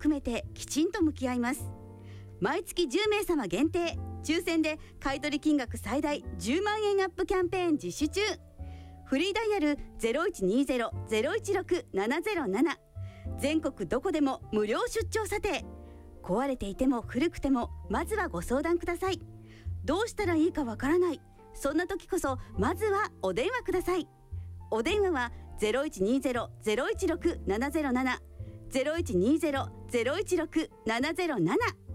含めてきちんと向き合います。毎月10名様限定、抽選で買取金額最大10万円アップキャンペーン実施中。フリーダイヤル 0120-016-707、 全国どこでも無料出張査定。壊れていても古くてもまずはご相談ください。どうしたらいいかわからない、そんな時こそまずはお電話ください。お電話は 0120-016-707、 0120-016-707